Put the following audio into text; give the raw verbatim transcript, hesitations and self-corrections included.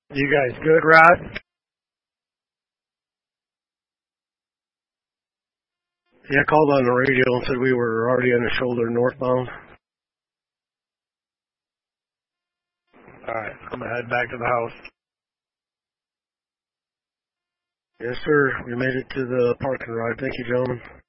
You guys good, Rod? Yeah, I called on the radio and said we were already on the shoulder northbound. Alright, I'm gonna head back to the house. Yes, sir. We made it to the parking lot. Thank you, gentlemen.